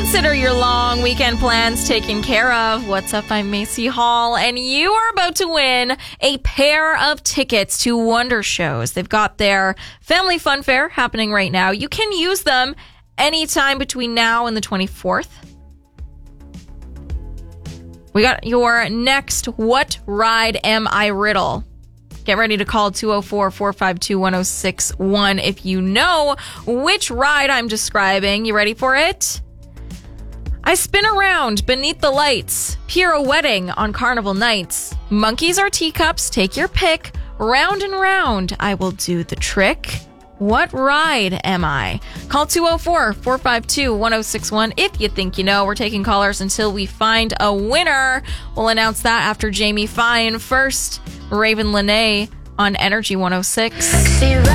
Consider your long weekend plans taken care of. What's up? I'm Macy Hall, and you are about to win a pair of tickets to Wonder Shows. They've got their Family Fun Fair happening right now. You can use them anytime between now and the 24th. We got your next What Ride Am I riddle. Get ready to call 204-452-1061 if you know which ride I'm describing. You ready for it? I spin around beneath the lights, pirouetting on carnival nights. Monkeys are teacups, take your pick. Round and round, I will do the trick. What ride am I? Call 204-452-1061 if you think you know. We're taking callers until we find a winner. We'll announce that after Jamie Fine. First, Raven Lene on Energy 106.